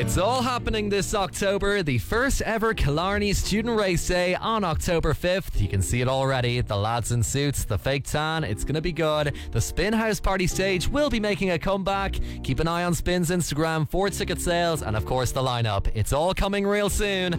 It's all happening this October, the first ever Killarney Student Race Day on October 5th. You can see it already, the lads in suits, the fake tan, it's going to be good. The Spin House Party stage will be making a comeback. Keep an eye on Spin's Instagram for ticket sales and of course the lineup. It's all coming real soon.